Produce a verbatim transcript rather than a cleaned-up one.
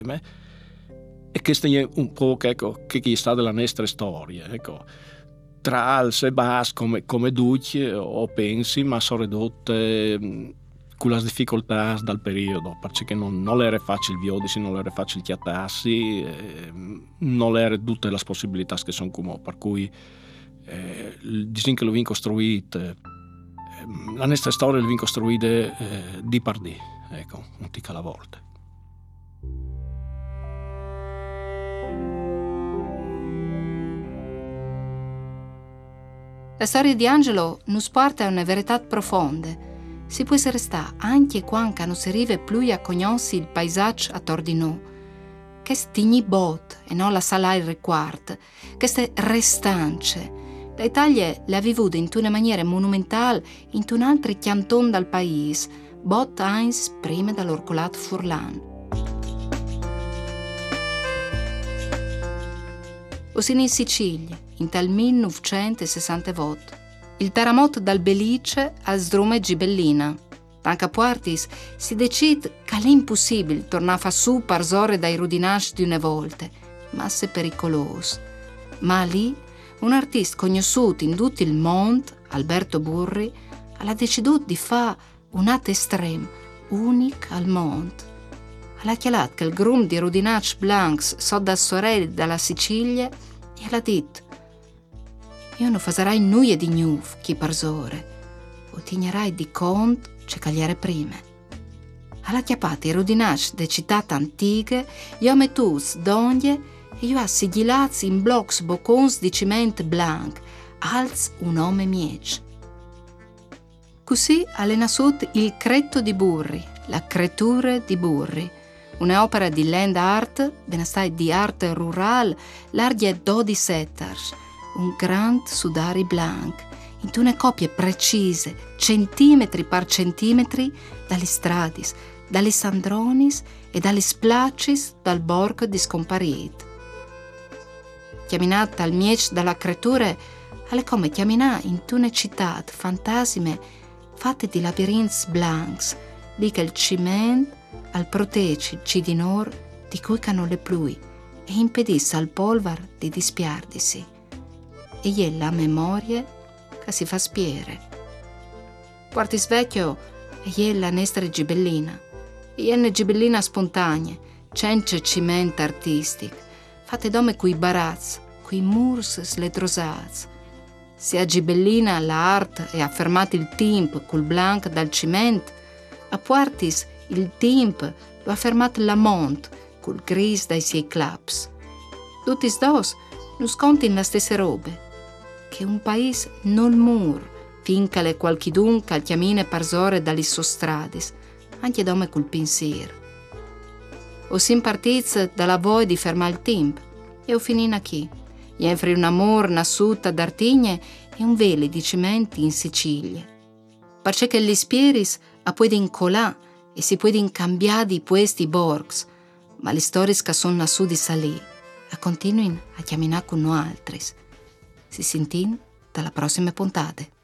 E questa è un po' ecco, che chi sta della nostra storia, ecco. Tra alze e bas come, come duci o pensi, ma sono ridotte mh, con le difficoltà dal periodo, perché non, non era facile viodisi, non era facile chiattarsi, eh, non era tutte le possibilità che sono come, per cui eh, il disegno che lo viene costruito, eh, la nostra storia lo viene costruita eh, di per di, ecco, un tic alla volta. La storia di Angelo nos porta a una verità profonda. Si può restare anche quando non si arriva più a conoscere il paesaggio attorno di noi. Che stigni bot e non la sala il requart, queste restanze. L'Italia l'ha vivuta in una maniera monumentale in un altro canton del paese, bot eins prima dall'Orcolat Furlan. O in Sicilia, in tal millenovecentosessantotto. Il terremoto dal Belice al Sdrume Gibellina. Tanca Puartis si decide che è impossibile tornare a su per zore dai rudinasci di una volta, ma se pericoloso. Ma lì, un artista conosciuto in tutto il mondo, Alberto Burri, ha deciso di fare un atto estremo, unico al mondo. Ha chiamato che il grum di rudinasci blancs sotto da sorelle dalla Sicilia e ha detto: io non farai nulla di nuovo, chi per zore, o tignerai di conto che cagliare prima. Alla chiappata i rudinasci de città antiche, io mettus d'oglie e io ha sigillati in blocks boccons di cemento blanc, als un nome miec. Così è nasciuto il Cretto di Burri, la creatura di Burri, un'opera di land art, benastai di arte rural, larga dodici ettari, un grand sudari blanc, in una coppie precise, centimetri per centimetri, dalle stradis, dalle sandronis e dalle splacis dal borgo di scomparito. Chiaminata al miec dalla creatura, alle come chiaminare in una città fantasime fatte di labirinti blancs, lì che il cimento al protegge il cidinor di cui cano le plui e impedisse al polvar di dispiardisi. E è la memoria che si fa spiere. Quarti svecchio è la nostra gibellina. È una gibellina spontanea, senza cimento artistico, fatte dome coi barazzi, coi murs sledrosati. Se a gibellina l'arte è affermato il timp col blanc dal cimento, a quartis il timp lo ha affermato la mont col gris dai suoi claps. Tutti i dos non sconti la stessa robe, che un paese non mur, finché le qualchidun che chiamine parzore dalle sostradis, anche dome col pensiero. O sin partiz dalla voi di fermare il tempo, e ho finito qui. Jenfri un amor nassuta d'Artigne e un vele di cementi in Sicilia. Perché che gli spieris a può incolà e si può cambiare di questi borgs, ma le storie che sono nassù di salì, a continuino a chiamare con noi altri. Si sentin dalla prossima puntata.